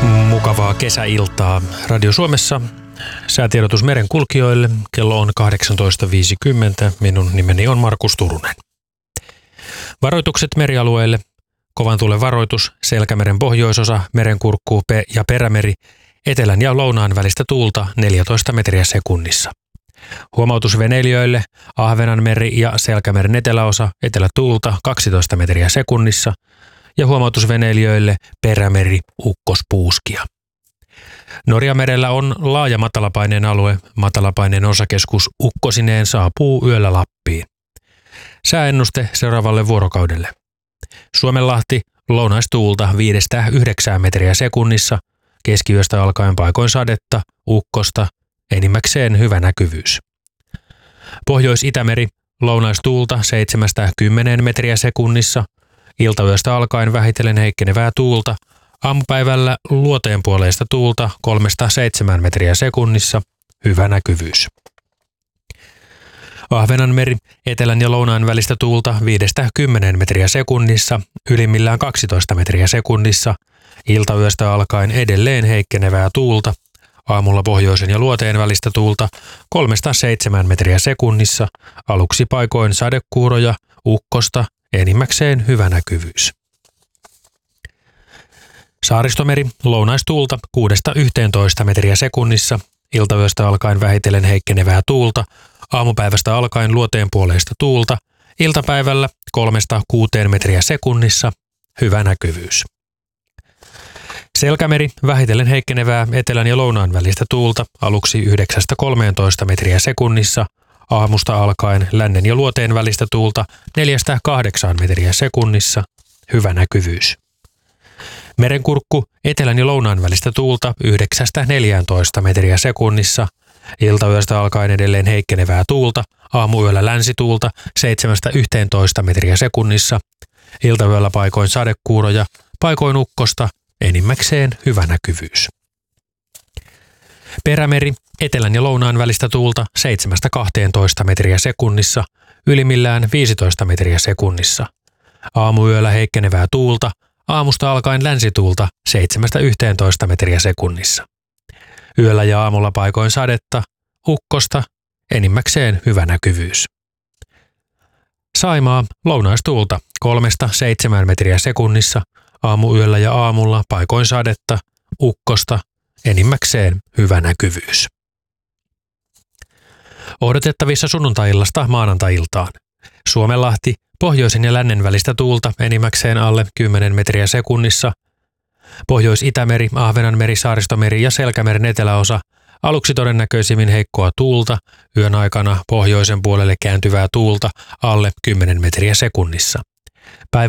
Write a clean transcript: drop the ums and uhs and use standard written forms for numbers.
Mukavaa kesäiltaa Radio Suomessa. Säätiedotus merenkulkijoille. Kello on 18.50. Minun nimeni on Markus Turunen. Varoitukset merialueille. Kovan tuulen varoitus. Selkämeren pohjoisosa, Merenkurkku ja Perämeri. Etelän ja lounaan välistä tuulta 14 metriä sekunnissa. Huomautus veneilijöille. Ahvenanmeri ja Selkämeren eteläosa, etelätuulta 12 metriä sekunnissa. Ja huomautusveneilijöille Perämeri, ukkospuuskia. Norjamerellä on laaja matalapaineen alue. Matalapaineen osakeskus ukkosineen saapuu yöllä Lappiin. Sääennuste seuraavalle vuorokaudelle. Suomenlahti lounaistuulta 5-9 metriä sekunnissa. Keskiyöstä alkaen paikoin sadetta, ukkosta, enimmäkseen hyvä näkyvyys. Pohjois-Itämeri lounaistuulta 7-10 metriä sekunnissa. Iltayöstä alkaen vähitellen heikkenevää tuulta. Aamupäivällä luoteenpuoleista tuulta 3-7 metriä sekunnissa. Hyvä näkyvyys. Ahvenanmeri etelän ja lounaan välistä tuulta 5-10 metriä sekunnissa. Ylimmillään 12 metriä sekunnissa. Iltayöstä alkaen edelleen heikkenevää tuulta. Aamulla pohjoisen ja luoteen välistä tuulta 3-7 metriä sekunnissa. Aluksi paikoin sadekuuroja, ukkosta, enimmäkseen hyvä näkyvyys. Saaristomeri lounaistuulta 6-11 metriä sekunnissa. Iltayöstä alkaen vähitellen heikkenevää tuulta. Aamupäivästä alkaen luoteenpuoleista tuulta. Iltapäivällä 3-6 metriä sekunnissa. Hyvä näkyvyys. Selkämeri vähitellen heikkenevää etelän ja lounaan välistä tuulta. Aluksi 9-13 metriä sekunnissa. Aamusta alkaen lännen ja luoteen välistä tuulta 4-8 metriä sekunnissa. Hyvä näkyvyys. Merenkurkku etelän ja lounaan välistä tuulta 9-14 metriä sekunnissa. Iltayöstä alkaen edelleen heikkenevää tuulta. Aamuyöllä länsituulta 7-11 metriä sekunnissa. Iltayöllä paikoin sadekuuroja, paikoin ukkosta, enimmäkseen hyvä näkyvyys. Perämeri etelän ja lounaan välistä tuulta 7-12 metriä sekunnissa. Ylimmillään 15 metriä sekunnissa. Aamuyöllä heikkenevää tuulta. Aamusta alkaen länsituulta 7-11 metriä sekunnissa. Yöllä ja aamulla paikoin sadetta, ukkosta, enimmäkseen hyvä näkyvyys. Saimaa lounaistuulta 3-7 metriä sekunnissa. Aamuyöllä ja aamulla paikoin sadetta, ukkosta, enimmäkseen hyvä näkyvyys. Odotettavissa sunnuntai-illasta maanantai-iltaan. Suomenlahti pohjoisen ja lännen välistä tuulta enimmäkseen alle 10 metriä sekunnissa. Pohjois-Itämeri, Ahvenanmeri, Saaristomeri ja Selkämeren eteläosa. Aluksi todennäköisimmin heikkoa tuulta. Yön aikana pohjoisen puolelle kääntyvää tuulta alle 10 metriä sekunnissa. Päivällä